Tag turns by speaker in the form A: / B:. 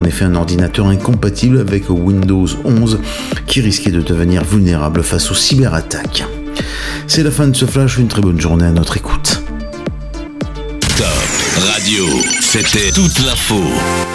A: effet un ordinateur incompatible avec Windows 11 qui risquait de devenir vulnérable face aux cyberattaques. C'est la fin de ce flash, une très bonne journée à notre écoute.
B: Top Radio, c'était toute l'info.